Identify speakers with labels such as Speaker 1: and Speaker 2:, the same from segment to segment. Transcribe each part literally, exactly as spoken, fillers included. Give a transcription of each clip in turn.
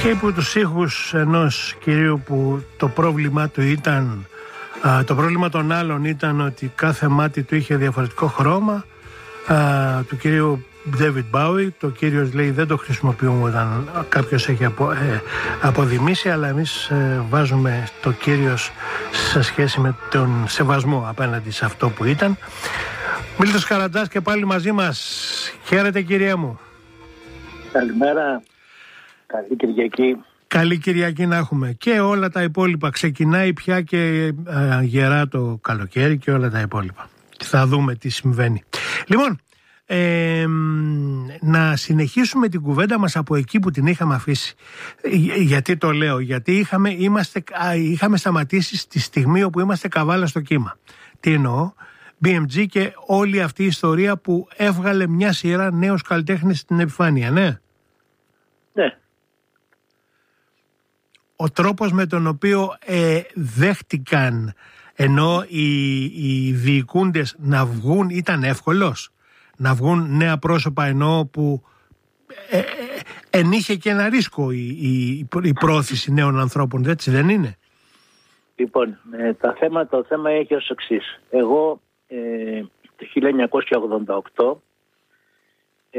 Speaker 1: και υπό τους ήχους ενός κυρίου που το πρόβλημα του ήταν, α, το πρόβλημα των άλλων ήταν ότι κάθε μάτι του είχε διαφορετικό χρώμα, α, του κυρίου David Bowie. Το κύριος λέει δεν το χρησιμοποιούμε όταν κάποιος έχει απο, ε, αποδημήσει, αλλά εμείς ε, βάζουμε το κύριος σε σχέση με τον σεβασμό απέναντι σε αυτό που ήταν. Μίλτος Καρατζάς και πάλι μαζί μας. Χαίρετε κυρία μου.
Speaker 2: Καλημέρα. Καλή Κυριακή.
Speaker 1: Καλή Κυριακή να έχουμε. Και όλα τα υπόλοιπα. Ξεκινάει πια και α, γερά το καλοκαίρι και όλα τα υπόλοιπα. Και θα δούμε τι συμβαίνει. Λοιπόν, ε, να συνεχίσουμε την κουβέντα μας από εκεί που την είχαμε αφήσει. Γιατί το λέω? Γιατί είχαμε, είμαστε, α, είχαμε σταματήσει στη στιγμή όπου είμαστε καβάλα στο κύμα. Τι εννοώ? μπι εμ τζι και όλη αυτή η ιστορία που έβγαλε μια σειρά νέους καλλιτέχνες στην επιφάνεια, ναι.
Speaker 2: Ναι.
Speaker 1: Ο τρόπος με τον οποίο ε, δέχτηκαν, ενώ οι, οι διοικούντες να βγουν, ήταν εύκολος να βγουν νέα πρόσωπα, ενώ που ε, ε, ενείχε και ένα ρίσκο η, η, η πρόθεση νέων ανθρώπων, έτσι δεν είναι?
Speaker 2: Λοιπόν, ε, τα θέμα, το θέμα έχει ως εξής. Εγώ ε, το χίλια εννιακόσια ογδόντα οκτώ ε,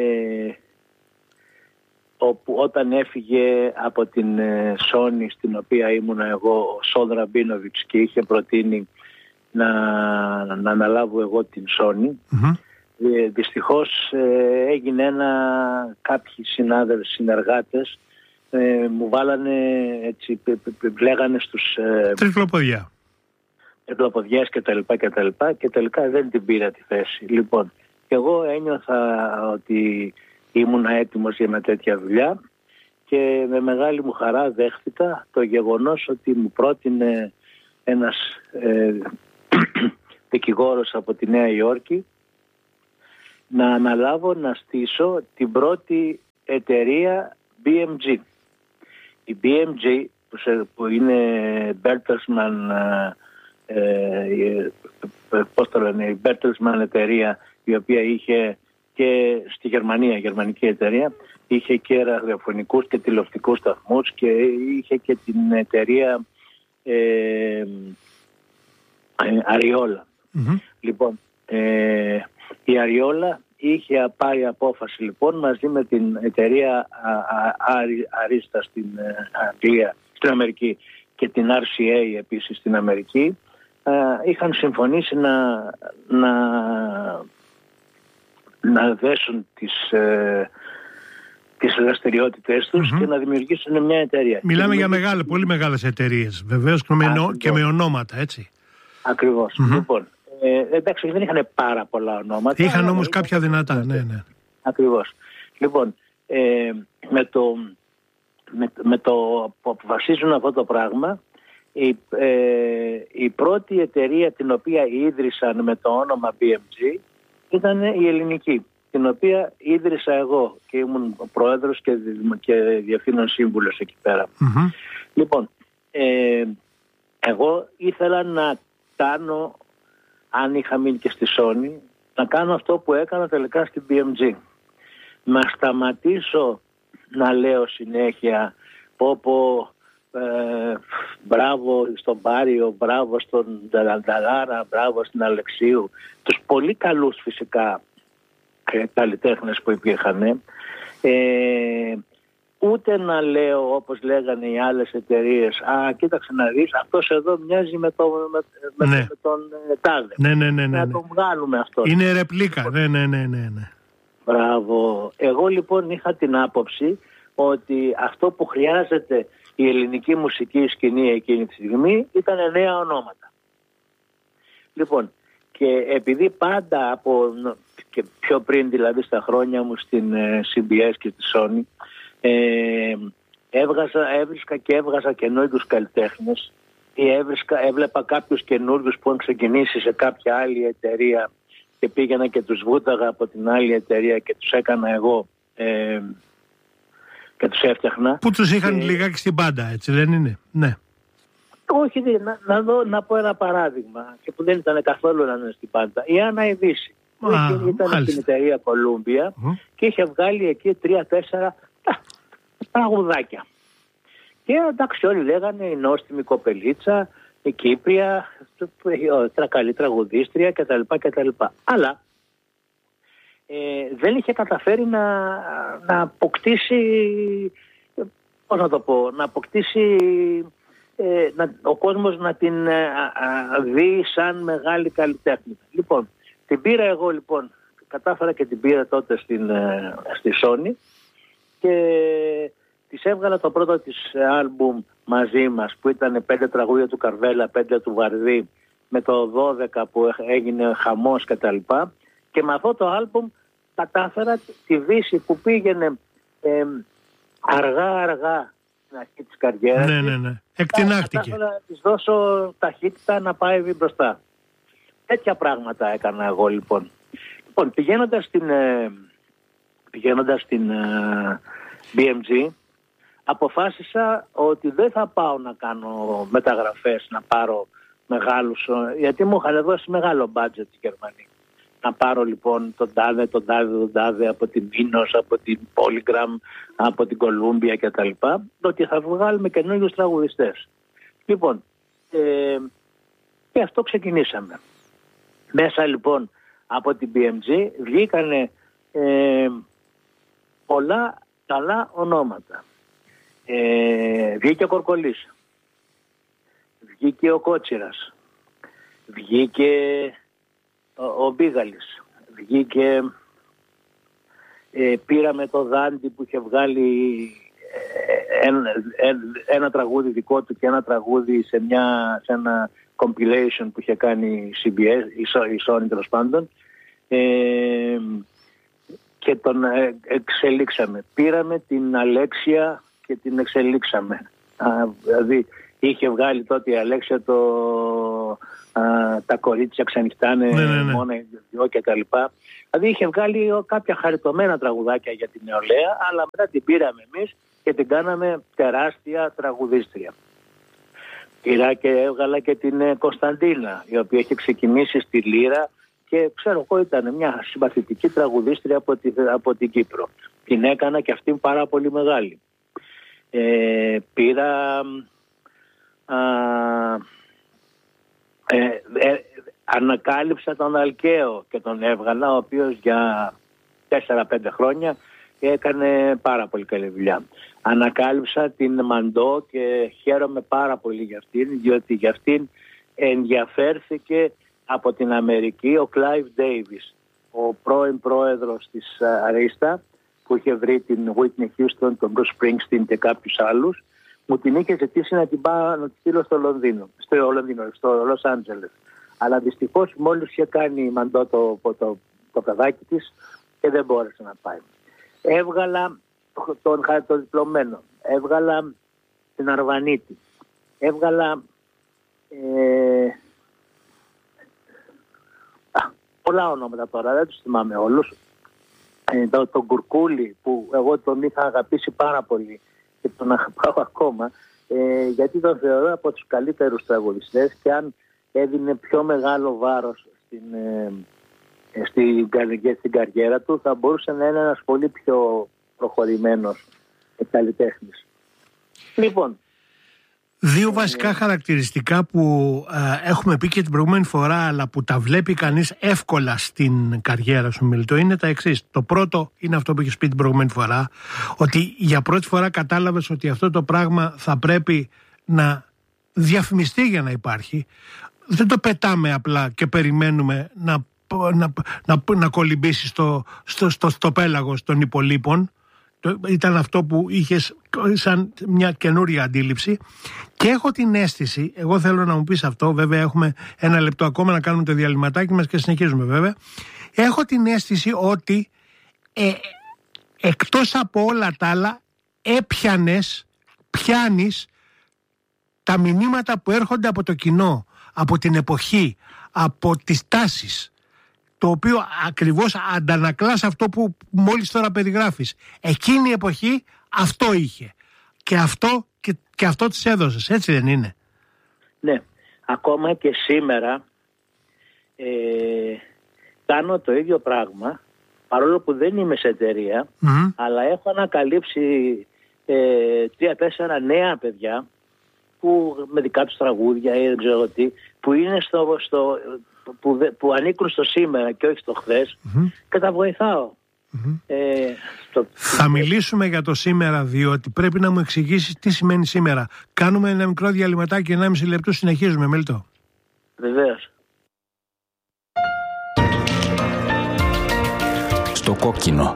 Speaker 2: όπου όταν έφυγε από την Sony στην οποία ήμουνα εγώ ο Σον Ραμπίνοβιτς και είχε προτείνει να, να αναλάβω εγώ την Sony, mm-hmm. ε, δυστυχώς ε, έγινε ένα, κάποιοι συνάδελφοι, συνεργάτες ε, μου βάλανε έτσι, λέγανε στους ε,
Speaker 1: τρικλοποδιά
Speaker 2: τρικλοποδιές και τα λοιπά και τα λοιπά και τελικά δεν την πήρα τη θέση. Λοιπόν, εγώ ένιωθα ότι ήμουν έτοιμος για μια τέτοια δουλειά και με μεγάλη μου χαρά δέχτηκα το γεγονός ότι μου πρότεινε ένας ε, δικηγόρος από τη Νέα Υόρκη να αναλάβω να στήσω την πρώτη εταιρεία μπι εμ τζι. Η μπι εμ τζι που είναι Bertelsmann, ε, πώς το λένε, η Bertelsmann εταιρεία η οποία είχε και στη Γερμανία, γερμανική εταιρεία, είχε και ραδιοφωνικούς και τηλεοπτικούς σταθμούς και είχε και την εταιρεία ε, ε, Αριόλα. Mm-hmm. Λοιπόν, ε, η Αριόλα είχε πάρει απόφαση λοιπόν μαζί με την εταιρεία Αρίστα στην Αγγλία, στην Αμερική και την αρ σι έι επίσης στην Αμερική, ε, είχαν συμφωνήσει να, να να δέσουν τις, ε, τις δραστηριότητες τους mm-hmm. και να δημιουργήσουν μια εταιρεία.
Speaker 1: Μιλάμε για μεγάλες, πολύ μεγάλες εταιρείες, βεβαίως και με, νο, και με ονόματα, έτσι.
Speaker 2: Ακριβώς. Mm-hmm. Λοιπόν, ε, εντάξει, δεν είχαν πάρα πολλά ονόματα.
Speaker 1: Είχαν όμως κάποια δυνατά, ναι, ναι.
Speaker 2: Ακριβώς. Λοιπόν, ε, με, το, με, με το που αποφασίζουν αυτό το πράγμα, η, ε, η πρώτη εταιρεία την οποία ίδρυσαν με το όνομα μπι εμ τζι ήταν η ελληνική, την οποία ίδρυσα εγώ και ήμουν πρόεδρος και, και διευθύνων σύμβουλος εκεί πέρα. Mm-hmm. Λοιπόν, ε, εγώ ήθελα να κάνω, αν είχα μείνει και στη Sony, να κάνω αυτό που έκανα τελικά στην μπι εμ τζι. Να σταματήσω να λέω συνέχεια πω πω ε, μπράβο στον Πάριο, μπράβο στον Νταλάρα, μπράβο στην Αλεξίου, τους πολύ καλούς φυσικά ε, καλλιτέχνες που υπήρχαν, ε, ούτε να λέω όπως λέγανε οι άλλες εταιρείες, α, κοίταξε να δεις, αυτός εδώ μοιάζει με, το, με, ναι. με τον ε, τάδε,
Speaker 1: ναι, ναι, ναι, ναι,
Speaker 2: να
Speaker 1: ναι.
Speaker 2: τον βγάλουμε αυτό.
Speaker 1: Είναι ρεπλίκα, ναι, ναι, ναι, ναι, ναι.
Speaker 2: Μπράβο. Εγώ λοιπόν είχα την άποψη ότι αυτό που χρειάζεται η ελληνική μουσική σκηνή εκείνη τη στιγμή ήταν νέα ονόματα. Λοιπόν, και επειδή πάντα από και πιο πριν δηλαδή στα χρόνια μου στην σι μπι ες και στη Sony ε, έβγαζα, έβρισκα και έβγαζα καινούριους καλλιτέχνες ή έβρισκα, έβλεπα κάποιους καινούριους που έχουν ξεκινήσει σε κάποια άλλη εταιρεία και πήγαινα και τους βούταγα από την άλλη εταιρεία και τους έκανα εγώ ε, και τους έφτιαχνα.
Speaker 1: Που τους είχαν
Speaker 2: και... λιγάκι
Speaker 1: στην πάντα, έτσι δεν είναι? Ναι.
Speaker 2: Όχι, να, να, δω, να πω ένα παράδειγμα και που δεν ήταν καθόλου να είναι στην πάντα. Η Άννα Ειδήση. Ήταν μάλιστα. Στην εταιρεία Κολούμπια mm. και είχε βγάλει εκεί τρία-τέσσερα τραγουδάκια. Και εντάξει, όλοι λέγανε η νόστιμη κοπελίτσα, η Κύπρια, η καλή τραγουδίστρια κτλ. κτλ. Αλλά ε, δεν είχε καταφέρει να, να αποκτήσει, πώς να το πω, να αποκτήσει, ε, να, ο κόσμος να την ε, α, δει σαν μεγάλη καλλιτέχνη. Λοιπόν, την πήρα εγώ λοιπόν, κατάφερα και την πήρα τότε στην, ε, στη Sony και της έβγαλα το πρώτο της άλμπουμ μαζί μας, που ήταν πέντε τραγούδια του Καρβέλα, πέντε του Βαρδί, με το δώδεκα που έγινε χαμός κτλ. Και, και με αυτό το άλμπουμ κατάφερα τη Δύση που πήγαινε ε, αργά-αργά στην αρχή της καριέρας.
Speaker 1: Ναι, ναι, ναι. Εκτινάχτηκε.
Speaker 2: Κατάφερα να της δώσω ταχύτητα να πάει μπροστά. Τέτοια πράγματα έκανα εγώ λοιπόν. Λοιπόν, πηγαίνοντας στην, ε, πηγαίνοντας στην ε, μπι εμ τζι, αποφάσισα ότι δεν θα πάω να κάνω μεταγραφές, να πάρω μεγάλους, γιατί μου είχαν δώσει μεγάλο μπάτζετ οι Γερμανοί. Να πάρω λοιπόν τον τάδε, τον τάδε, τον τάδε από την Μίνος, από την Polygram, από την Κολούμπια κτλ. Ότι θα βγάλουμε καινούριους τραγουδιστές. Λοιπόν, ε, και αυτό ξεκινήσαμε. Μέσα λοιπόν από την μπι εμ τζι βγήκανε ε, πολλά καλά ονόματα. Ε, βγήκε ο Κορκολής, βγήκε ο Κότσιρας, βγήκε ο, ο Μπίγαλης, βγήκε, ε, πήραμε το Δάντι που είχε βγάλει ε, ένα, ένα, ένα τραγούδι δικό του και ένα τραγούδι σε, μια, σε ένα compilation που είχε κάνει η σι μπι ες, η Sony τέλος πάντων, ε, και τον εξελίξαμε. Πήραμε την Αλέξια και την εξελίξαμε. Α, δηλαδή είχε βγάλει τότε η Αλέξια το α, τα κορίτσια ξενυχτάνε, ναι, ναι, ναι, μόνο δυο και τα λοιπά. Δηλαδή είχε βγάλει κάποια χαριτωμένα τραγουδάκια για την νεολαία, αλλά μετά την πήραμε εμείς και την κάναμε τεράστια τραγουδίστρια. Πήρα και έβγαλα και την Κωνσταντίνα, η οποία έχει ξεκινήσει στη Λύρα και ξέρω εγώ ήταν μια συμπαθητική τραγουδίστρια από, τη, από την Κύπρο. Την έκανα και αυτή πάρα πολύ μεγάλη. Ε, πήρα α, ε, ε, ανακάλυψα τον Αλκαίο και τον έβγαλα, ο οποίος για τέσσερα πέντε χρόνια έκανε πάρα πολύ καλή δουλειά. Ανακάλυψα την Μαντό και χαίρομαι πάρα πολύ για αυτήν, διότι για αυτήν ενδιαφέρθηκε από την Αμερική ο Κλάιβ Ντέιβις, ο πρώην πρόεδρος της Αρίστα, που είχε βρει την Whitney Houston, τον Bruce Springsteen και κάποιους άλλους. Μου την είχε ζητήσει να την πάω να τη στείλω στο Λονδίνο, στο Λονδίνο, στο Λος Άντζελες. Αλλά δυστυχώς μόλις είχε κάνει η Μαντό το, το, το, το παιδάκι της και δεν μπόρεσε να πάει. Έβγαλα τον χαρτοδιπλωμένο, έβγαλα την Αρβανίτη, έβγαλα ε, α, πολλά ονόματα τώρα, δεν τους θυμάμαι όλους. Ε, το, τον Κουρκούλη που εγώ τον είχα αγαπήσει πάρα πολύ και τον αγαπάω ακόμα, ε, γιατί τον θεωρώ από τους καλύτερους τραγουδιστές και αν έδινε πιο μεγάλο βάρος στην, ε, στην, στην καριέρα του θα μπορούσε να είναι ένας πολύ πιο προχωρημένος καλλιτέχνης. Λοιπόν,
Speaker 1: δύο βασικά χαρακτηριστικά που ε, έχουμε πει και την προηγούμενη φορά, αλλά που τα βλέπει κανείς εύκολα στην καριέρα σου, Μίλτο, είναι τα εξής. Το πρώτο είναι αυτό που έχεις πει την προηγούμενη φορά, ότι για πρώτη φορά κατάλαβες ότι αυτό το πράγμα θα πρέπει να διαφημιστεί για να υπάρχει. Δεν το πετάμε απλά και περιμένουμε να, να, να, να κολυμπήσει στο, στο, στο, στο πέλαγος των υπολείπων. Ήταν αυτό που είχες σαν μια καινούρια αντίληψη και έχω την αίσθηση, εγώ θέλω να μου πεις αυτό, βέβαια έχουμε ένα λεπτό ακόμα να κάνουμε το διαλυματάκι μας και συνεχίζουμε βέβαια. Έχω την αίσθηση ότι ε, εκτός από όλα τα άλλα έπιανες, πιάνεις τα μηνύματα που έρχονται από το κοινό, από την εποχή, από τις τάσεις, το οποίο ακριβώς αντανακλάς αυτό που μόλις τώρα περιγράφεις. Εκείνη η εποχή αυτό είχε. Και αυτό, και, και αυτό της έδωσες, έτσι δεν είναι?
Speaker 2: Ναι, ακόμα και σήμερα ε, κάνω το ίδιο πράγμα, παρόλο που δεν είμαι σε εταιρεία, mm-hmm. αλλά έχω ανακαλύψει ε, τρία-τέσσερα νέα παιδιά που με δικά τους τραγούδια ή δεν ξέρω τι, που, είναι στο, στο, που, που ανήκουν στο σήμερα και όχι στο χθες, mm-hmm. και τα βοηθάω. Mm-hmm. Ε, στο...
Speaker 1: Θα μιλήσουμε για το σήμερα, διότι πρέπει να μου εξηγήσεις τι σημαίνει σήμερα. Κάνουμε ένα μικρό διαλυματάκι, ενάμιση λεπτού, συνεχίζουμε. Μέλτο.
Speaker 2: Βεβαίως.
Speaker 3: Στο κόκκινο.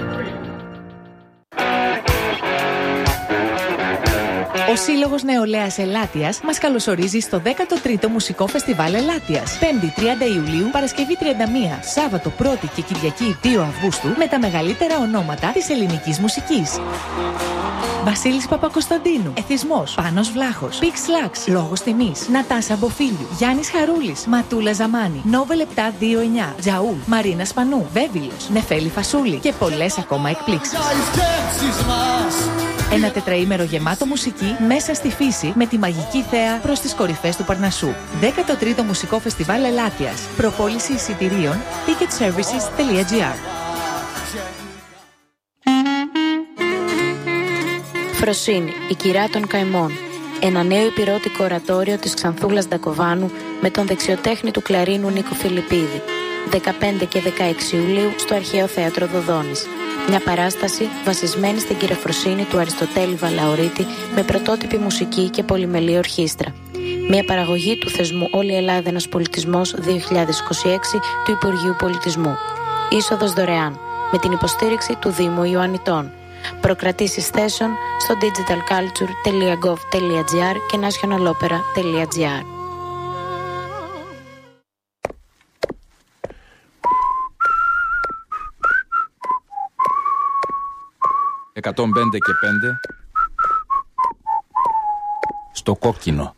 Speaker 4: Ο Σύλλογος Νεολαίας Ελάττιας μας καλωσορίζει στο δέκατο τρίτο Μουσικό Φεστιβάλ Ελάττιας. πέμπτη τριάντα Ιουλίου, Παρασκευή τριάντα μία, Σάββατο πρώτη και Κυριακή δύο Αυγούστου, με τα μεγαλύτερα ονόματα της ελληνικής μουσικής. Βασίλης Παπακοσταντίνου, Εθισμός, Πάνος Βλάχος, Πίξ Λάξ, Λόγος Τιμής, Νατάσα Μποφίλιου, Γιάννης Χαρούλης, Ματούλα Ζαμάνη, Νόβελ επτά δύο εννιά, Τζαούλ, Μαρίνα Σπανού, Βέβυλος, Νεφέλη Φασούλη και πολλές ακόμα εκπλήξεις. Ένα τετραήμερο γεμάτο μουσική μέσα στη φύση, με τη μαγική θέα προς τις κορυφές του Παρνασσού. δέκατο τρίτο Μουσικό Φεστιβάλ Ελάττιας. Προπόληση εισιτηρίων ticket services τελεία gr.
Speaker 5: Φροσύνη, η κυρά των καημών. Ένα νέο υπηρώτικο ορατόριο της Ξανθούλας Ντακοβάνου με τον δεξιοτέχνη του κλαρίνου Νίκο Φιλιππίδη. δεκαπέντε και δεκαέξι Ιουλίου στο Αρχαίο Θέατρο Δοδόνης. Μια παράσταση βασισμένη στην κυρεφροσύνη του Αριστοτέλη Βαλαωρίτη, με πρωτότυπη μουσική και πολυμελή ορχήστρα. Μια παραγωγή του θεσμού Όλη η Ελλάδα ένας πολιτισμός δύο χιλιάδες είκοσι έξι του Υπουργείου Πολιτισμού. Είσοδος δωρεάν, με την υποστήριξη του Δήμου Ιωαννιτών. Προκρατήσεις θέσεων στο digital culture τελεία gov τελεία gr και national opera τελεία gr.
Speaker 3: εκατόν πέντε και πέντε στο κόκκινο.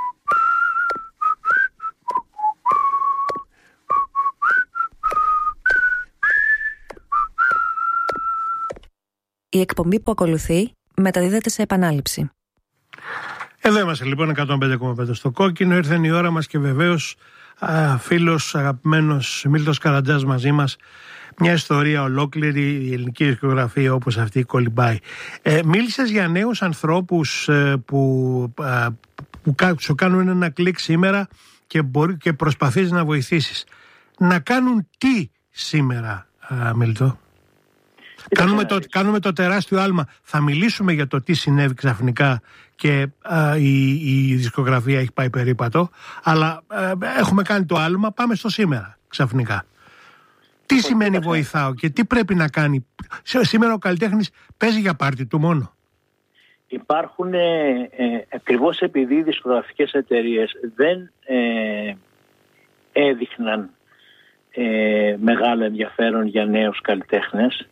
Speaker 6: Η εκπομπή που ακολουθεί μεταδίδεται σε επανάληψη.
Speaker 1: Εδώ είμαστε λοιπόν, εκατόν πέντε κόμμα πέντε στο κόκκινο. Ήρθε η ώρα μας και βεβαίως α, φίλος αγαπημένος Μίλτος Καρατζάς μαζί μας. Μια ιστορία ολόκληρη, η ελληνική δισκογραφία όπως αυτή κολυμπάει. Ε, μίλησες για νέους ανθρώπους ε, που, α, που σου κάνουν ένα κλικ σήμερα και, μπορεί, και προσπαθείς να βοηθήσεις. Να κάνουν τι σήμερα, α, Μίλτο? Κάνουμε το, κάνουμε το τεράστιο άλμα. Θα μιλήσουμε για το τι συνέβη ξαφνικά και α, η, η δισκογραφία έχει πάει περίπατο. Αλλά α, έχουμε κάνει το άλμα, πάμε στο σήμερα ξαφνικά. Τι σημαίνει βοηθάω και τι πρέπει να κάνει? Σήμερα ο καλλιτέχνης παίζει για πάρτι του μόνο.
Speaker 2: Υπάρχουν, ε, ε, ακριβώς επειδή οι δισκογραφικές εταιρείες δεν ε, έδειχναν ε, μεγάλο ενδιαφέρον για νέους καλλιτέχνες,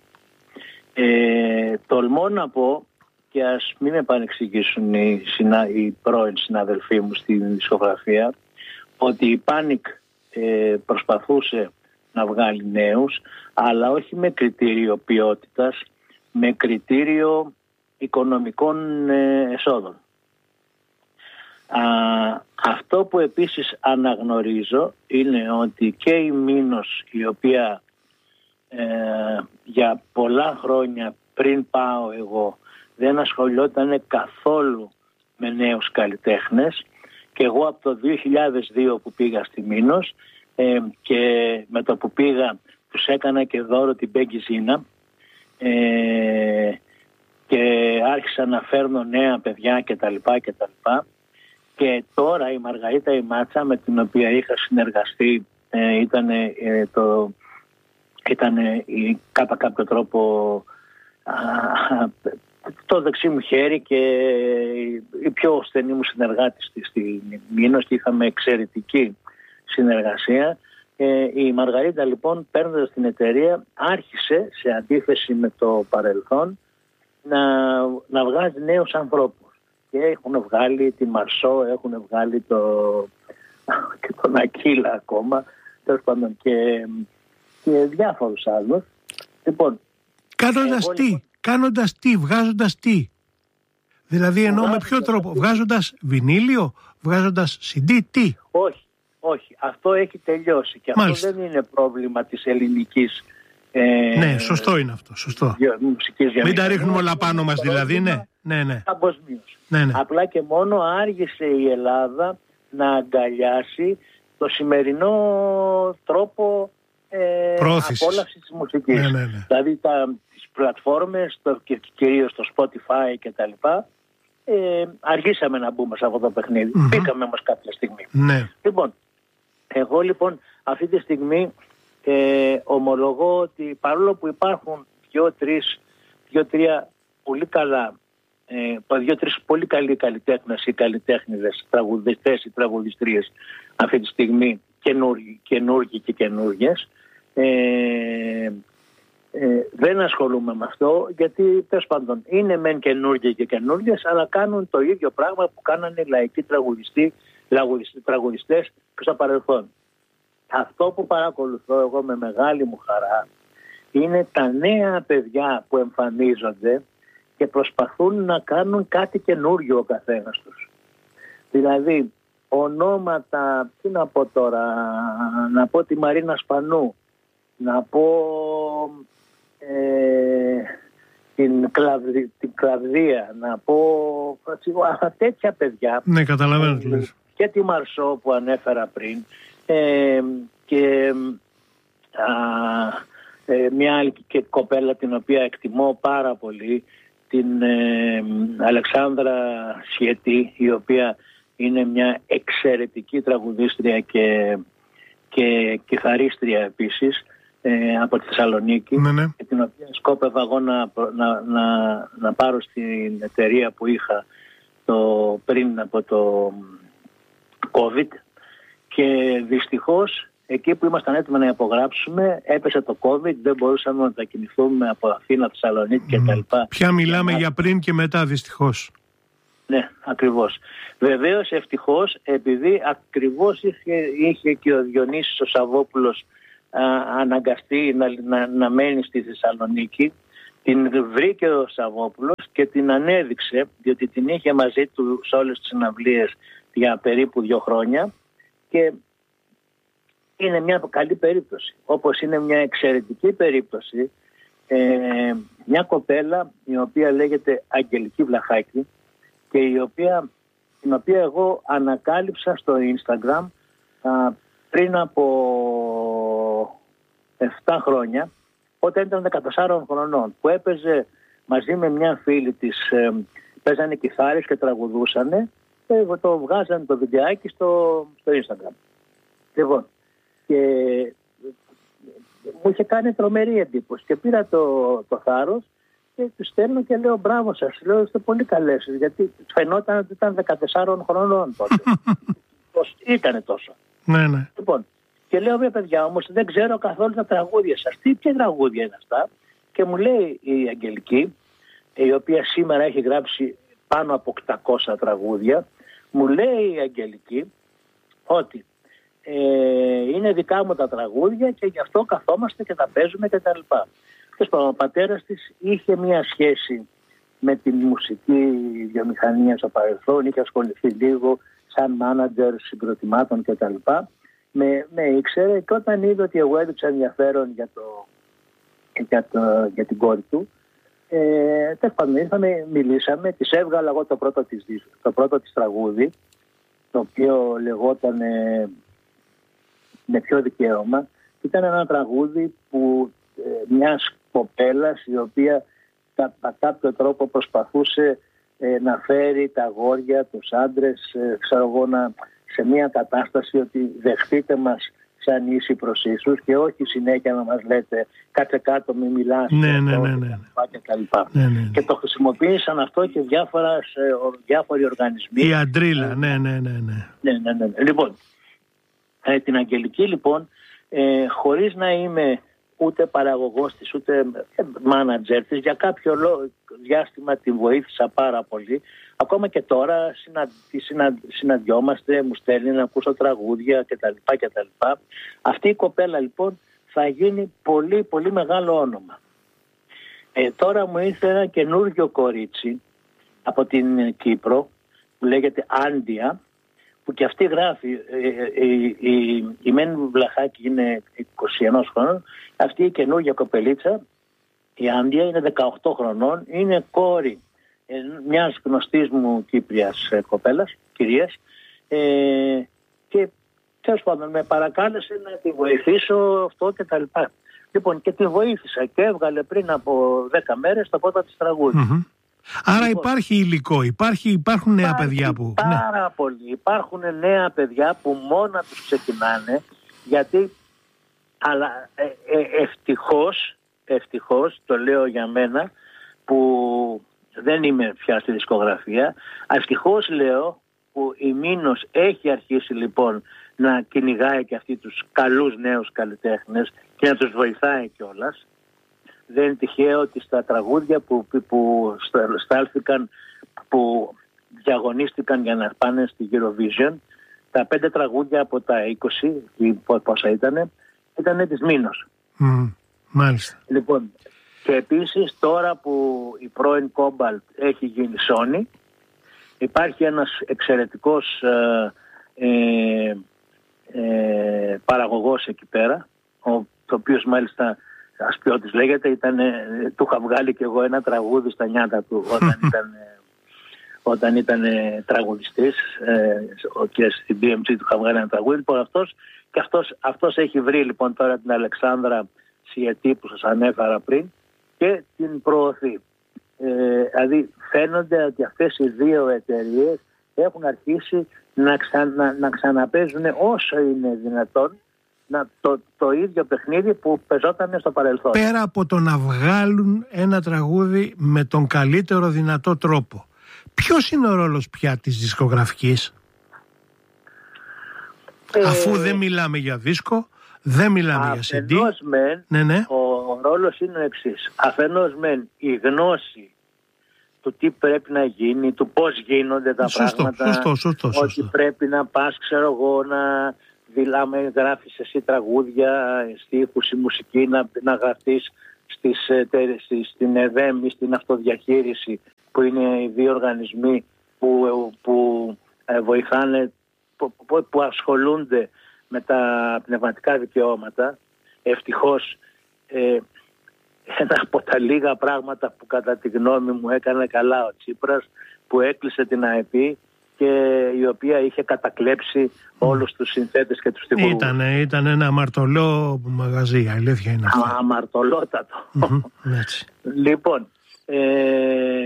Speaker 2: ε, τολμώ να πω, και ας μην με επανεξηγήσουν οι, συνα, οι πρώην συναδελφοί μου στην δισκογραφία, ότι η Panic ε, προσπαθούσε να βγάλει νέους, αλλά όχι με κριτήριο ποιότητας, με κριτήριο οικονομικών ε, εσόδων. Α, αυτό που επίσης αναγνωρίζω είναι ότι και η Μήνος, η οποία ε, για πολλά χρόνια πριν πάω εγώ δεν ασχολιόταν καθόλου με νέους καλλιτέχνες, και εγώ από το δύο χιλιάδες δύο που πήγα στη Μήνος ε, και με το που πήγα τους έκανα και δώρο την Μπέγκη Ζίνα ε, και άρχισα να φέρνω νέα παιδιά κτλ. κτλ. Και τώρα η Μαργαρίτα η Μάτσα, με την οποία είχα συνεργαστεί, ε, ήταν, ε, το, ήταν ε, κατά κάποιο τρόπο α, το δεξί μου χέρι και η πιο στενή μου συνεργάτη στη, στη Μήνος, και είχαμε εξαιρετική συνεργασία. Ε, η Μαργαρίτα λοιπόν, παίρνοντας την εταιρεία, άρχισε σε αντίθεση με το παρελθόν να, να βγάζει νέους ανθρώπους. Και έχουν βγάλει τη Μαρσό, έχουν βγάλει το, και τον Ακύλα ακόμα, τέλος πάντων, και, και διάφορους άλλους. Λοιπόν,
Speaker 1: κάνοντας εγώ, τι, λοιπόν, κάνοντας τι, βγάζοντας τι. Δηλαδή εννοώ με ποιο τρόπο, βγάζοντας βινίλιο, βγάζοντας σι ντι, τι.
Speaker 2: Όχι, όχι, αυτό έχει τελειώσει και αυτό Μάλιστα. δεν είναι πρόβλημα της ελληνικής. Ε,
Speaker 1: ναι, σωστό είναι αυτό, σωστό. Μην τα ρίχνουμε όλα πάνω μας δηλαδή, ναι. Ναι, ναι.
Speaker 2: Παγκοσμίως.
Speaker 1: Ναι, ναι.
Speaker 2: Απλά και μόνο άργησε η Ελλάδα να αγκαλιάσει το σημερινό τρόπο ε, απόλαυσης της μουσικής.
Speaker 1: Ναι, ναι, ναι.
Speaker 2: Δηλαδή τα, τις πλατφόρμες το, και κυρίως το Spotify και τα λοιπά, ε, αργήσαμε να μπούμε σε αυτό το παιχνίδι. Mm-hmm. Μπήκαμε όμως κάποια στιγμή.
Speaker 1: Ναι.
Speaker 2: Λοιπόν, εγώ λοιπόν αυτή τη στιγμή ε, ομολογώ ότι παρόλο που υπάρχουν δύο-τρεις, δύο-τρία πολύ καλά, ε, δύο-τρεις πολύ καλοί καλλιτέχνες ή καλλιτέχνηδες, τραγουδιστές ή τραγουδιστρίες αυτή τη στιγμή, καινούργοι, καινούργοι και καινούργιες, ε, ε, δεν ασχολούμαι με αυτό, γιατί τέλος πάντων είναι μεν καινούργιοι και καινούργιες, αλλά κάνουν το ίδιο πράγμα που κάνανε οι λαϊκοί τραγουδιστές, τραγουδιστές και στο παρελθόν. Αυτό που παρακολουθώ εγώ με μεγάλη μου χαρά είναι τα νέα παιδιά που εμφανίζονται και προσπαθούν να κάνουν κάτι καινούργιο ο καθένας τους. Δηλαδή ονόματα, τι να πω τώρα, να πω τη Μαρίνα Σπανού, να πω ε, την, Κλαβδί, την Κλαβδία, να πω τέτοια παιδιά.
Speaker 1: Ναι, καταλαβαίνω τι λες.
Speaker 2: Και τη Μαρσό που ανέφερα πριν ε, και α, ε, μια άλλη και κοπέλα την οποία εκτιμώ πάρα πολύ, την ε, Αλεξάνδρα Σιετή, η οποία είναι μια εξαιρετική τραγουδίστρια και, και κιθαρίστρια επίσης ε, από τη Θεσσαλονίκη, ναι, ναι. Και την οποία σκόπευα εγώ να, να, να, να πάρω στην εταιρεία που είχα το, πριν από το COVID, και δυστυχώς εκεί που ήμασταν έτοιμοι να υπογράψουμε έπεσε το COVID, δεν μπορούσαμε να μετακινηθούμε από Αθήνα, Θεσσαλονίκη mm. κτλ.
Speaker 1: Πια μιλάμε για πριν και μετά, δυστυχώς.
Speaker 2: Ναι, ακριβώς. Βεβαίως, ευτυχώς, επειδή ακριβώς είχε, είχε και ο Διονύσης ο Σαββόπουλος α, αναγκαστεί να, να, να μένει στη Θεσσαλονίκη, την βρήκε ο Σαββόπουλος και την ανέδειξε, διότι την είχε μαζί του σε όλες τις συναυλίες για περίπου δύο χρόνια, και είναι μια καλή περίπτωση. Όπως είναι μια εξαιρετική περίπτωση ε, μια κοπέλα η οποία λέγεται Αγγελική Βλαχάκη και η οποία, την οποία εγώ ανακάλυψα στο Instagram α, πριν από επτά χρόνια, όταν ήταν δεκατέσσερα χρονών, που έπαιζε μαζί με μια φίλη της, ε, παίζανε κιθάρες και τραγουδούσανε, και το βγάζανε το βιντεάκι στο, στο Instagram. Λοιπόν, και μου είχε κάνει τρομερή εντύπωση και πήρα το, το θάρρος και του στέλνω και λέω μπράβο σας, λέω είστε πολύ καλές, γιατί φαινόταν ότι ήταν δεκατέσσερα χρονών τότε. Ήτανε τόσο.
Speaker 1: Ναι, ναι.
Speaker 2: Λοιπόν, και λέω βέβαια παιδιά, όμως δεν ξέρω καθόλου τα τραγούδια σας. Τι ποια τραγούδια είναι αυτά? Και μου λέει η Αγγελική, η οποία σήμερα έχει γράψει πάνω από οκτακόσια τραγούδια, μου λέει η Αγγελική ότι ε, είναι δικά μου τα τραγούδια και γι' αυτό καθόμαστε και τα παίζουμε και τα λοιπά. Ο πατέρας της είχε μια σχέση με τη μουσική βιομηχανία στο παρελθόν, είχε ασχοληθεί λίγο σαν μάνατζερ συγκροτημάτων και τα λοιπά. Με, με ήξερε, και όταν είδε ότι εγώ έδειξα ενδιαφέρον για, το, για, το, για την κόρη του, ε, τέλος ήρθαμε, μιλήσαμε, της έβγαλα εγώ το πρώτο της, το πρώτο της τραγούδι, το οποίο λεγόταν ε, με ποιο δικαίωμα. Ήταν ένα τραγούδι που ε, μιας κοπέλας η οποία κατά κάποιο τρόπο προσπαθούσε ε, να φέρει τα αγόρια, τους άντρες, ε, ξέρω εγώ, να, σε μια κατάσταση ότι δεχτείτε μας σαν ίση προς ίσους και όχι συνέχεια να μας λέτε κάτσε κάτω, μη μιλάς,
Speaker 1: ναι, ναι, ναι, ναι.
Speaker 2: και τα λοιπά.
Speaker 1: Ναι, ναι.
Speaker 2: Και το χρησιμοποίησαν αυτό και διάφορα, σε, διάφοροι οργανισμοί.
Speaker 1: Η Αντρίλα, ναι, ναι, ναι, ναι.
Speaker 2: ναι, ναι, ναι. Λοιπόν, ε, την Αγγελική λοιπόν, ε, χωρίς να είμαι ούτε παραγωγός της, ούτε μάνατζερ της, για κάποιο διάστημα την βοήθησα πάρα πολύ. Ακόμα και τώρα συνα, συνα, συναντιόμαστε, μου στέλνει να ακούσω τραγούδια κτλ. κτλ. Αυτή η κοπέλα λοιπόν θα γίνει πολύ πολύ μεγάλο όνομα. Ε, τώρα μου ήρθε ένα καινούργιο κορίτσι από την Κύπρο που λέγεται Άντια, που και αυτή γράφει, ε, ε, η, η, η Μένη Βλαχάκη είναι είκοσι ένα χρονών, αυτή η καινούργια κοπελίτσα, η Άντια, είναι δεκαοκτώ χρονών, είναι κόρη ε, μιας γνωστής μου Κύπριας ε, κοπέλας, κυρίας, ε, και τέλος πάντων με παρακάλεσε να τη βοηθήσω αυτό και τα λοιπά. Λοιπόν, και τη βοήθησα και έβγαλε πριν από δέκα μέρες το πρώτο της τραγούδι.
Speaker 1: Mm-hmm. Άρα
Speaker 2: λοιπόν,
Speaker 1: υπάρχει υλικό, υπάρχει, υπάρχουν νέα παιδιά που...
Speaker 2: Πάρα ναι. πολύ. Υπάρχουν νέα παιδιά που μόνα τους ξεκινάνε, γιατί αλλά ε, ε, ευτυχώς, ευτυχώς, το λέω για μένα, που δεν είμαι πια στη δισκογραφία, ευτυχώς λέω που η Μήνος έχει αρχίσει λοιπόν να κυνηγάει και αυτοί τους καλούς νέους καλλιτέχνες και να τους βοηθάει κιόλας. Δεν είναι τυχαίο ότι στα τραγούδια που, που στάλθηκαν, που διαγωνίστηκαν για να πάνε στη Eurovision, τα πέντε τραγούδια από τα είκοσι, πόσα ήτανε, ήτανε της Μήνος.
Speaker 1: Mm, μάλιστα.
Speaker 2: Λοιπόν, και επίσης τώρα που η πρώην Κόμπαλτ έχει γίνει Sony, υπάρχει ένας εξαιρετικός ε, ε, ε, παραγωγός εκεί πέρα, ο, το οποίος μάλιστα Ασπιώτης λέγεται, ήταν, του είχα βγάλει και εγώ ένα τραγούδι στα νιάτα του όταν ήταν, όταν ήταν τραγουδιστής ε, και στην μπι εμ τζι του είχα βγάλει ένα τραγούδι. Λοιπόν, αυτός, και αυτός, αυτός έχει βρει λοιπόν τώρα την Αλεξάνδρα Σιετή που σας ανέφερα πριν και την προωθεί. Ε, δηλαδή φαίνονται ότι αυτές οι δύο εταιρείες έχουν αρχίσει να, ξανα, να ξαναπαίζουν όσο είναι δυνατόν να, το, το ίδιο παιχνίδι που παίζονταν στο παρελθόν.
Speaker 1: Πέρα από το να βγάλουν ένα τραγούδι με τον καλύτερο δυνατό τρόπο, ποιος είναι ο ρόλος πια της δισκογραφικής? Ε, Αφού δεν μιλάμε για δίσκο, δεν μιλάμε για σι ντι.
Speaker 2: Μεν, ναι, ναι. Ο ρόλος είναι ο εξής. Αφενός μεν η γνώση του τι πρέπει να γίνει, του πώς γίνονται τα σωστό, πράγματα,
Speaker 1: σωστό, σωστό, σωστό.
Speaker 2: ότι πρέπει να πας, ξέρω εγώ, να δηλάμε, γράφεις εσύ τραγούδια, στίχους, η μουσική, να, να γραφτείς στις, στις, στην ΕΔΕΜ ή στην αυτοδιαχείριση, που είναι οι δύο οργανισμοί που, που ε, βοηθάνε, που, που, που ασχολούνται με τα πνευματικά δικαιώματα. Ευτυχώς ε, ένα από τα λίγα πράγματα που κατά τη γνώμη μου έκανε καλά ο Τσίπρας, που έκλεισε την ΑΕΠ και η οποία είχε κατακλέψει όλους τους συνθέτες και τους τυπουργούς.
Speaker 1: Ήτανε, ήταν ένα αμαρτωλό μαγαζί, αλήθεια είναι αυτό.
Speaker 2: Αμαρτωλότατο.
Speaker 1: Mm-hmm, έτσι.
Speaker 2: Λοιπόν, ε,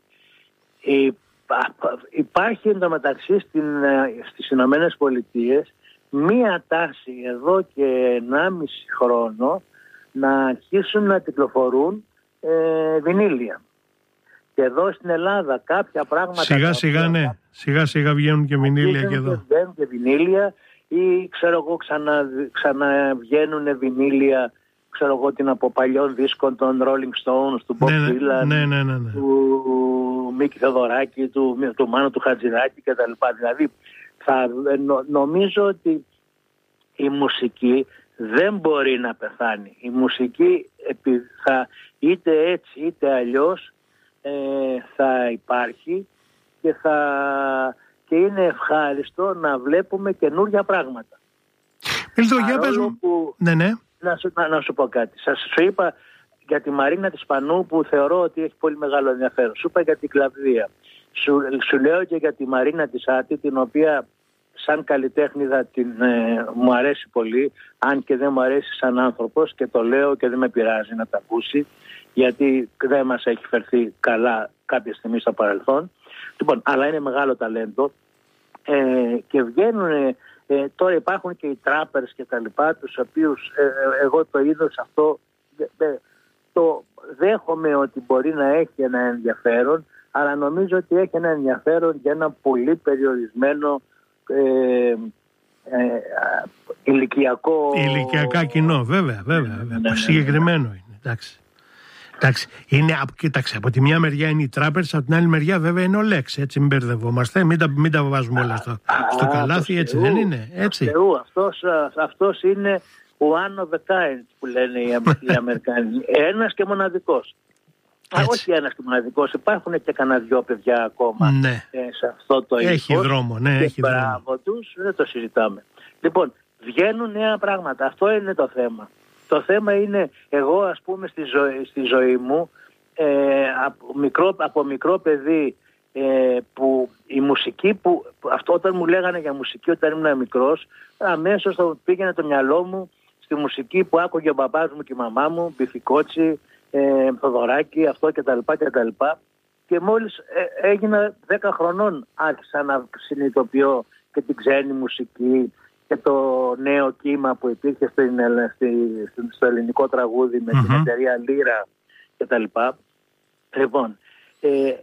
Speaker 2: υπάρχει εντωμεταξύ στην, στις Ηνωμένες Πολιτείες μία τάση εδώ και ενάμιση χρόνο να αρχίσουν να κυκλοφορούν ε, βινίλια. Και εδώ στην Ελλάδα κάποια πράγματα...
Speaker 1: Σιγά σιγά ναι, σιγά σιγά βγαίνουν και βινίλια και εδώ.
Speaker 2: Βγαίνουν και βινίλια ή ξέρω εγώ ξανα, ξαναβγαίνουν βινίλια, ξέρω εγώ την από παλιών δίσκων των Rolling Stones, του Bob
Speaker 1: ναι,
Speaker 2: Dylan,
Speaker 1: ναι, ναι, ναι, ναι.
Speaker 2: του Μίκη Θεοδωράκη, του, του Μάνου του Χατζηδάκη κτλ. Δηλαδή θα, νο, νομίζω ότι η μουσική δεν μπορεί να πεθάνει. Η μουσική θα, είτε έτσι είτε αλλιώς ε, θα υπάρχει και, θα, και είναι ευχάριστο να βλέπουμε καινούργια πράγματα.
Speaker 1: Μιλτώ, για πες μου.
Speaker 2: Που,
Speaker 1: ναι, ναι.
Speaker 2: Να, σου, να, να σου πω κάτι. Σας σου είπα για τη Μαρίνα της Πανού που θεωρώ ότι έχει πολύ μεγάλο ενδιαφέρον. Σου είπα για την Κλαβδία. Σου, σου λέω και για τη Μαρίνα της Άτη, την οποία σαν καλλιτέχνηδα την, ε, μου αρέσει πολύ, αν και δεν μου αρέσει σαν άνθρωπος, και το λέω και δεν με πειράζει να τα ακούσει, γιατί δεν μας έχει φερθεί καλά κάποια στιγμή στο παρελθόν. Λοιπόν, αλλά είναι μεγάλο ταλέντο ε, και βγαίνουν, ε, τώρα υπάρχουν και οι τράπερς και τα λοιπά, τους οποίους ε, εγώ το είδος αυτό ε, το δέχομαι ότι μπορεί να έχει ένα ενδιαφέρον, αλλά νομίζω ότι έχει ένα ενδιαφέρον για ένα πολύ περιορισμένο Ε, ε, ηλικιακό...
Speaker 1: Ηλικιακά κοινό, βέβαια, βέβαια, βέβαια. Ναι, ναι, συγκεκριμένο ναι, ναι. είναι, εντάξει. Εντάξει, είναι, κοίταξε, από τη μια μεριά είναι οι τράπερς, από την άλλη μεριά βέβαια είναι ο Λέξ, έτσι μην μπερδευόμαστε, μην τα, μην τα βάζουμε όλα στο, στο καλάθι, έτσι δεν είναι, έτσι.
Speaker 2: Θεού, αυτός, αυτός είναι ο one of a kind που λένε οι, οι Αμερικάνοι, ένας και μοναδικός. Α, όχι ένας και μοναδικός, υπάρχουν και κανένα δυο παιδιά ακόμα
Speaker 1: ναι.
Speaker 2: ε, σε αυτό το είδος.
Speaker 1: Έχει δρόμο, ναι, έχει δρόμο.
Speaker 2: Μπράβο τους, δεν το συζητάμε. Λοιπόν, βγαίνουν νέα πράγματα, αυτό είναι το θέμα. Το θέμα είναι, εγώ ας πούμε στη ζωή, στη ζωή μου ε, από, μικρό, από μικρό παιδί ε, που η μουσική που αυτό όταν μου λέγανε για μουσική όταν ήμουν μικρός, αμέσως το πήγαινε το μυαλό μου στη μουσική που άκουγε ο μπαμπάς μου και η μαμά μου, Μπιφικότσι, ε, Θοδωράκη, αυτό κτλ. κτλ. Και μόλις ε, έγινα δέκα χρονών άρχισα να συνειδητοποιώ και την ξένη μουσική και το νέο κύμα που υπήρχε στην, στη, στο ελληνικό τραγούδι με mm-hmm. την εταιρεία Λύρα κτλ. Λοιπόν, ε,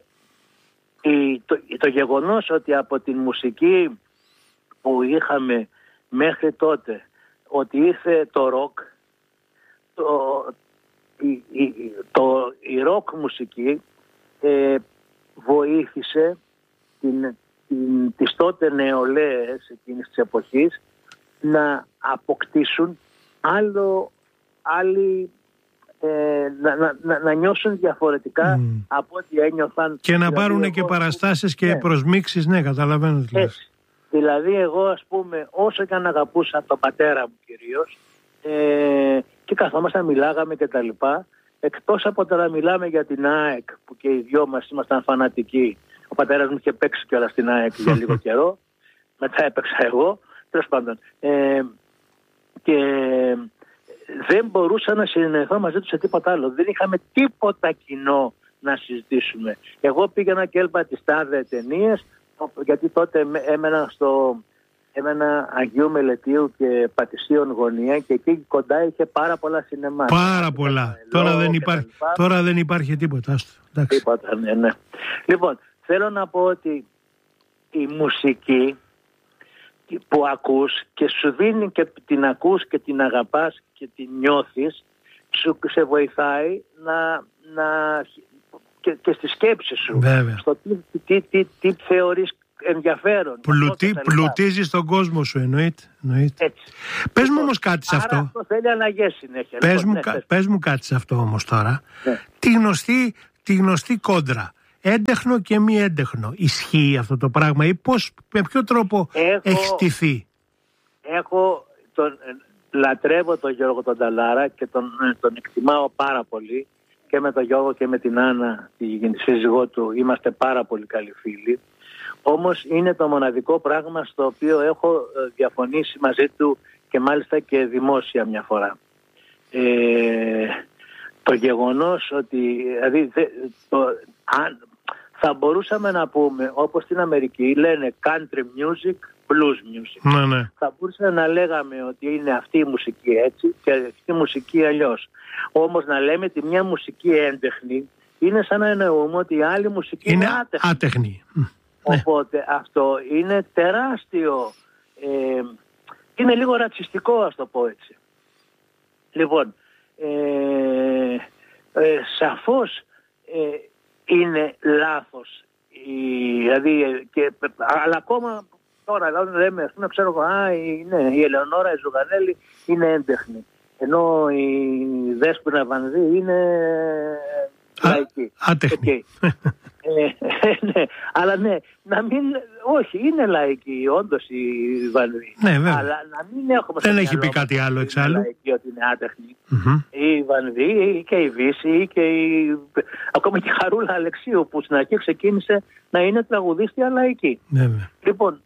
Speaker 2: η, το, το γεγονός ότι από την μουσική που είχαμε μέχρι τότε ότι ήρθε το ροκ, το, η, η, το, η ροκ μουσική ε, βοήθησε την, την, τις τότε νεολαίες εκείνης της εποχής να αποκτήσουν άλλο, άλλη, ε, να, να, να, να νιώσουν διαφορετικά mm. από ό,τι ένιωθαν.
Speaker 1: Και να πάρουν δηλαδή, και εγώ, παραστάσεις και ναι. προσμίξεις, ναι, καταλαβαίνω.
Speaker 2: Έτσι. Δηλαδή εγώ ας πούμε όσο και αν αγαπούσα τον πατέρα μου κυρίως ε, και καθόμασταν μιλάγαμε και τα λοιπά, εκτός από το να μιλάμε για την ΑΕΚ που και οι δυο μας ήμασταν φανατικοί, ο πατέρας μου είχε παίξει κιόλα στην ΑΕΚ για λίγο καιρό, μετά έπαιξα εγώ, τέλος πάντων, ε, και δεν μπορούσα να συνεννοηθώ μαζί τους σε τίποτα άλλο, δεν είχαμε τίποτα κοινό να συζητήσουμε. Εγώ πήγαινα και έλπα τις τάδε ταινίες, γιατί τότε έμενα στο έμενα Αγίου Μελετίου και Πατησίων Γωνία και εκεί κοντά είχε πάρα πολλά σινεμά.
Speaker 1: Πάρα πολλά. Τώρα δεν, υπάρχει, τώρα δεν υπάρχει τίποτα. Εντάξει.
Speaker 2: Τίποτα, ναι, ναι. Λοιπόν, θέλω να πω ότι η μουσική που ακούς και σου δίνει και την ακούς και την αγαπάς και την νιώθεις, σου σε βοηθάει να... να Και, και στη σκέψη σου.
Speaker 1: Βέβαια.
Speaker 2: Στο τι, τι, τι, τι θεωρείς ενδιαφέρον.
Speaker 1: Πλουτί, πλουτίζεις τον κόσμο σου, εννοείται. εννοείται.
Speaker 2: Έτσι.
Speaker 1: Πες μου όμως κάτι σε αυτό.
Speaker 2: Αυτό θέλει αλλαγές συνέχεια.
Speaker 1: Πες,
Speaker 2: λοιπόν,
Speaker 1: μου,
Speaker 2: ναι,
Speaker 1: κα, πες μου κάτι σε αυτό όμως τώρα.
Speaker 2: Ναι.
Speaker 1: Τη, γνωστή, τη γνωστή κόντρα. Έντεχνο και μη έντεχνο. Ισχύει αυτό το πράγμα ή πώς, με ποιο τρόπο
Speaker 2: έχω,
Speaker 1: έχει στηθεί?
Speaker 2: Έχω τον, λατρεύω τον Γιώργο τον Ταλάρα και τον, τον εκτιμάω πάρα πολύ. Και με τον Γιώργο και με την Άννα, τη σύζυγό του, είμαστε πάρα πολύ καλοί φίλοι. Όμως είναι το μοναδικό πράγμα στο οποίο έχω διαφωνήσει μαζί του και μάλιστα και δημόσια μια φορά. Ε, το γεγονός ότι δηλαδή, το, αν, θα μπορούσαμε να πούμε όπως στην Αμερική λένε country music, blues music.
Speaker 1: Ναι, ναι.
Speaker 2: Θα μπορούσαμε να λέγαμε ότι είναι αυτή η μουσική έτσι και αυτή η μουσική αλλιώς. Όμως να λέμε ότι μια μουσική έντεχνη είναι σαν να εννοούμε ότι η άλλη μουσική είναι, είναι άτεχνη.
Speaker 1: άτεχνη.
Speaker 2: Οπότε ναι. αυτό είναι τεράστιο, ε, είναι λίγο ρατσιστικό ας το πω έτσι. Λοιπόν, ε, ε, σαφώς ε, είναι λάθος, η, δηλαδή, και, αλλά ακόμα τώρα λέμε, ας πούμε, ξέρω εγώ, α, η, ναι, η Ελεονόρα η Ζουγανέλη είναι έντεχνη. Ενώ η Δέσποινα Βανδύ είναι λαϊκή.
Speaker 1: Άτεχνη.
Speaker 2: Okay. ε, ναι, αλλά ναι, να μην, όχι, είναι λαϊκή όντως η Βανδύ.
Speaker 1: Ναι, βέβαια.
Speaker 2: Αλλά να μην έχουμε...
Speaker 1: Δεν έχει πει κάτι άλλο εξάλλου.
Speaker 2: Λαϊκή, ότι είναι άτεχνη. Mm-hmm. Η Βανδύ και η Βύση και η... ακόμα και η Χαρούλα Αλεξίου που στην αρχή ξεκίνησε να είναι τραγουδίστρια λαϊκή.
Speaker 1: Βέβαια.
Speaker 2: Λοιπόν...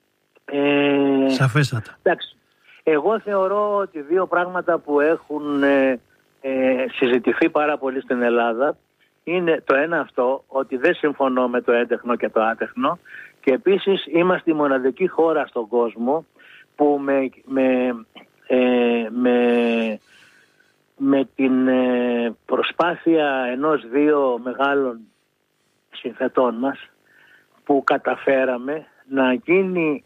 Speaker 2: Ε,
Speaker 1: σαφέστατα.
Speaker 2: Εντάξει. Εγώ θεωρώ ότι δύο πράγματα που έχουν ε, ε, συζητηθεί πάρα πολύ στην Ελλάδα είναι το ένα αυτό, ότι δεν συμφωνώ με το έντεχνο και το άτεχνο και επίσης είμαστε η μοναδική χώρα στον κόσμο που με, με, ε, με, με την ε, προσπάθεια ενός δύο μεγάλων συνθετών μας που καταφέραμε να γίνει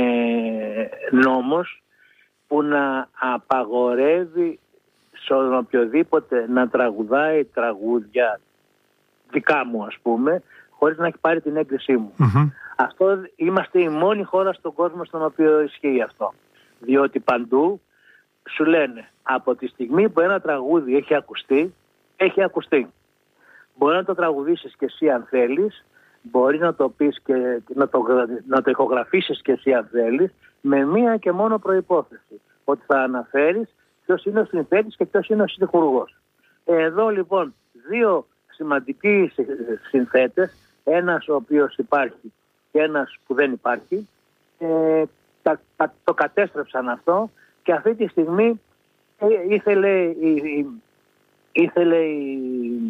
Speaker 2: ε, νόμος που να απαγορεύει στον οποιοδήποτε να τραγουδάει τραγούδια δικά μου ας πούμε, χωρίς να έχει πάρει την έγκρισή μου. Mm-hmm. Αυτό είμαστε η μόνη χώρα στον κόσμο στον οποίο ισχύει αυτό. Διότι παντού σου λένε από τη στιγμή που ένα τραγούδι έχει ακουστεί, έχει ακουστεί. Μπορεί να το τραγουδήσεις και εσύ αν θέλεις, μπορεί να το πεις και να το, να το ηχογραφήσεις και εσύ αν θέλεις, με μία και μόνο προϋπόθεση, ότι θα αναφέρεις ποιος είναι ο συνθέτης και ποιος είναι ο στιχουργός. Εδώ λοιπόν δύο σημαντικοί συνθέτες, ένας ο οποίος υπάρχει και ένας που δεν υπάρχει, ε, τα, τα, το κατέστρεψαν αυτό και αυτή τη στιγμή ε, ήθελε η, η, ήθελε η,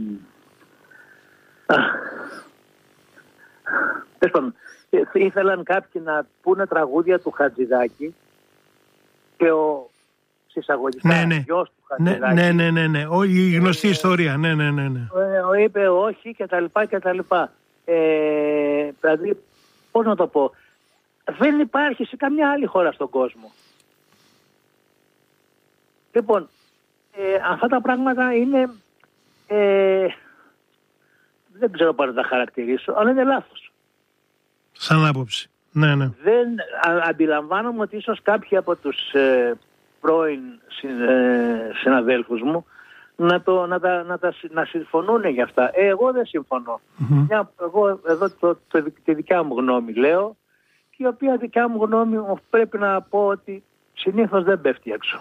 Speaker 2: α, ήθελαν κάποιοι να πούνε τραγούδια του Χατζηδάκη και ο συσσαγωγικά
Speaker 1: ναι, ναι.
Speaker 2: γιος του Χατζηδάκη,
Speaker 1: ναι, ναι, ναι, ναι. Ο, η γνωστή ε, ιστορία, ναι, ναι, ναι, ναι.
Speaker 2: Ε, είπε όχι και τα λοιπά και τα λοιπά. Ε, δηλαδή, πώς να το πω, δεν υπάρχει σε καμιά άλλη χώρα στον κόσμο. Λοιπόν, ε, αυτά τα πράγματα είναι, ε, δεν ξέρω πώς να τα χαρακτηρίσω, αλλά είναι λάθος.
Speaker 1: Σαν άποψη, ναι, ναι.
Speaker 2: Δεν, α, αντιλαμβάνομαι ότι ίσως κάποιοι από τους ε, πρώην συν, ε, συναδέλφους μου να, το, να, τα, να, τα, να συμφωνούν για αυτά. Ε, εγώ δεν συμφωνώ. Mm-hmm. Μια, εγώ εδώ το, το, τη δικιά μου γνώμη λέω, και η οποία δικιά μου γνώμη πρέπει να πω ότι συνήθως δεν πέφτει έξω.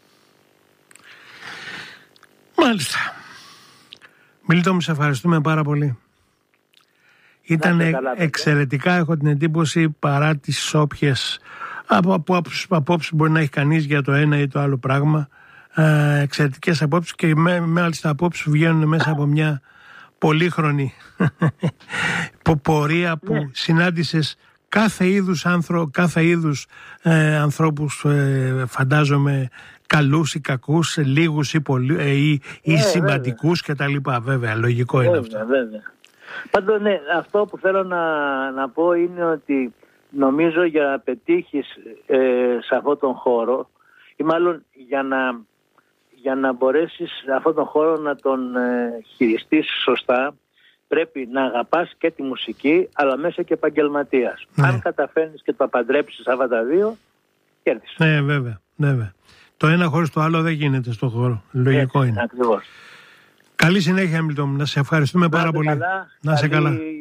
Speaker 1: Μάλιστα. Μίλτο, μου σε ευχαριστούμε πάρα πολύ. Ήταν εξαιρετικά, έχω την εντύπωση, παρά τις όποιες απόψεις μπορεί να έχει κανείς για το ένα ή το άλλο πράγμα, ε, εξαιρετικές απόψεις και με, μάλιστα απόψεις που βγαίνουν μέσα από μια πολύχρονη πορεία που ναι. συνάντησες κάθε είδους, άνθρω, κάθε είδους ε, ανθρώπους, ε, φαντάζομαι καλούς ή κακούς, λίγους ή, πολλοί, ε, ή, ή ε, συμπατικούς και τα λοιπά. Βέβαια, λογικό βέβαια, είναι αυτό.
Speaker 2: Βέβαια. Πάντως, ναι, αυτό που θέλω να, να πω είναι ότι νομίζω για να πετύχεις ε, σε αυτόν τον χώρο, ή μάλλον για να, για να μπορέσεις αυτόν τον χώρο να τον ε, χειριστείς σωστά, πρέπει να αγαπάς και τη μουσική, αλλά μέσα και επαγγελματίας. Ναι. Αν καταφέρνεις και το παντρέψεις αυτά τα δύο, κέρδισες.
Speaker 1: Ναι, βέβαια, βέβαια. Το ένα χωρίς το άλλο δεν γίνεται στον χώρο. Λογικό
Speaker 2: Έτσι,
Speaker 1: είναι.
Speaker 2: Ακριβώς.
Speaker 1: Καλή συνέχεια, Μίλτο μου. Να σε ευχαριστούμε να πάρα πολύ.
Speaker 2: Καλά,
Speaker 1: να σε καλά.